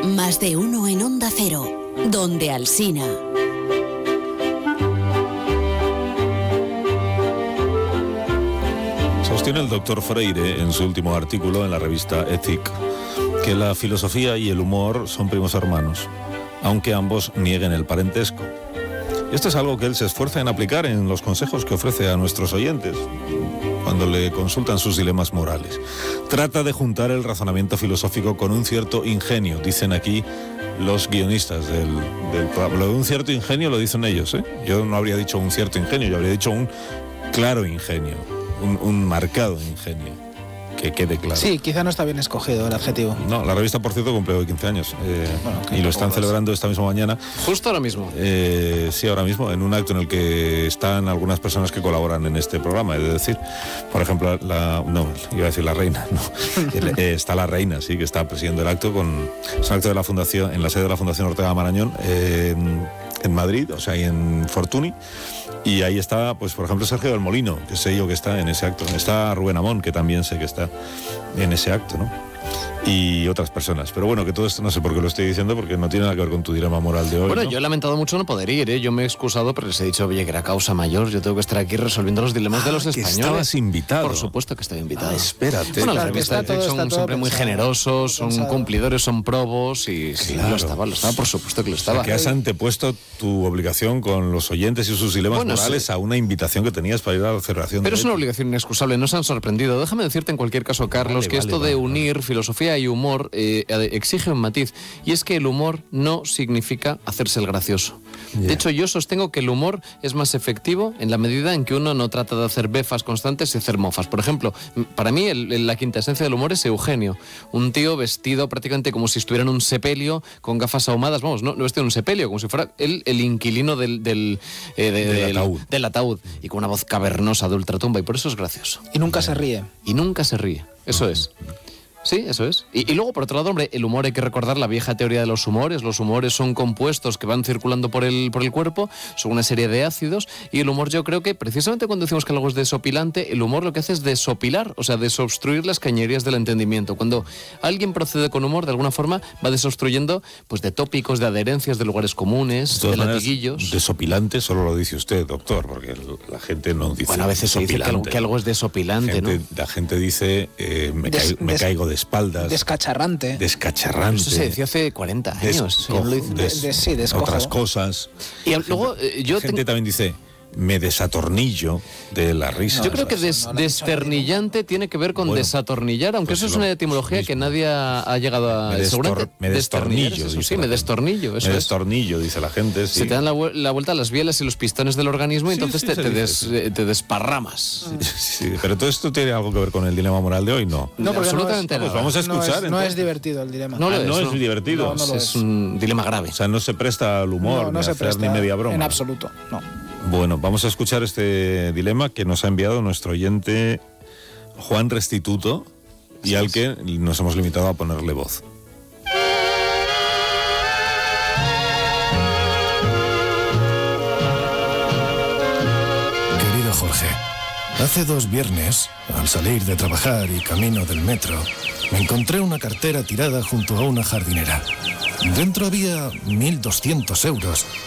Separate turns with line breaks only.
Más de uno en Onda Cero, donde Alsina.
Sostiene el doctor Freire en su último artículo en la revista Ethic que la filosofía y el humor son primos hermanos, aunque ambos nieguen el parentesco. Esto es algo que él se esfuerza en aplicar en los consejos que ofrece a nuestros oyentes cuando le consultan sus dilemas morales. Trata de juntar el razonamiento filosófico con un cierto ingenio, dicen aquí los guionistas del programa. Lo de un cierto ingenio lo dicen ellos, ¿eh? Yo no habría dicho un cierto ingenio, yo habría dicho un claro ingenio, un marcado ingenio. Que quede claro.
Sí, quizá no está bien escogido el adjetivo.
No, la revista, por cierto, cumple hoy 15 años. Y lo están celebrando esta misma mañana.
Justo ahora mismo.
Sí, ahora mismo, en un acto en el que están algunas personas que colaboran en este programa. Es decir, por ejemplo, iba a decir la reina, no. Está la reina, sí, que está presidiendo el acto es un acto de la Fundación, en la sede de la Fundación Ortega Marañón, en Madrid, o sea, ahí en Fortuny. Y ahí está, pues por ejemplo, Sergio del Molino, que sé yo que está en ese acto. Está Rubén Amón, que también sé que está en ese acto, ¿no? Y otras personas. Pero bueno, que todo esto no sé por qué lo estoy diciendo, porque no tiene nada que ver con tu dilema moral de hoy.
Bueno,
¿no?
Yo he lamentado mucho no poder ir, ¿eh? Yo me he excusado, pero les he dicho, oye, que era causa mayor, yo tengo que estar aquí resolviendo los dilemas de los españoles.
Estabas invitado.
Por supuesto que estaba invitado.
Espérate.
Bueno, las revistas de hecho son siempre muy generosos, son cumplidores, son probos y claro. Lo estaba, por supuesto que lo estaba.
O sea, que has antepuesto tu obligación con los oyentes y sus dilemas morales
sí.
A una invitación que tenías para ir a la celebración.
Pero es una obligación inexcusable, no se han sorprendido. Déjame decirte en cualquier caso, Carlos, esto de unir filosofía y humor exige un matiz, y es que el humor no significa hacerse el gracioso. De hecho, yo sostengo que el humor es más efectivo en la medida en que uno no trata de hacer befas constantes y hacer mofas. Por ejemplo, para mí la quinta esencia del humor es Eugenio, un tío vestido prácticamente como si estuviera en un sepelio, con gafas ahumadas, no vestido en un sepelio, como si fuera él el inquilino del ataúd, y con una voz cavernosa de ultratumba, y por eso es gracioso.
Y nunca se ríe.
Eso es. Sí, eso es. Y luego, por otro lado, hombre, el humor, hay que recordar la vieja teoría de los humores. Los humores son compuestos que van circulando por el cuerpo, son una serie de ácidos, y el humor, yo creo que, precisamente cuando decimos que algo es desopilante, el humor lo que hace es desopilar, o sea, desobstruir las cañerías del entendimiento. Cuando alguien procede con humor, de alguna forma, va desobstruyendo, pues, de tópicos, de adherencias, de lugares comunes, de latiguillos.
Desopilante solo lo dice usted, doctor, porque la gente no dice.
Bueno, a veces se dice que algo es desopilante, ¿no?
La gente dice, me caigo de espaldas.
Descacharrante.
Eso se decía hace 40 años.
Otras cosas.
Y luego
La gente también dice, me desatornillo de la risa.
Yo creo que desternillante tiene que ver con desatornillar, aunque pues eso es una etimología que nadie ha llegado a...
Me destornillo.
Me
destornillo, dice la gente. Sí.
Se te dan la vuelta a las bielas y los pistones del organismo, y entonces te desparramas.
Sí, pero todo esto tiene algo que ver con el dilema moral de hoy, ¿no?
No,
absolutamente
no.
Pues
vamos a escuchar.
No es divertido el dilema.
No es divertido.
Es un dilema grave.
O sea, no se presta al humor,
no
ni
se
hacer
presta
ni media broma.
En absoluto, no.
Bueno, vamos a escuchar este dilema que nos ha enviado nuestro oyente Juan Restituto, y al que nos hemos limitado a ponerle voz.
Querido Jorge, hace 2 viernes, al salir de trabajar y camino del metro, me encontré una cartera tirada junto a una jardinera. Dentro había 1.200 euros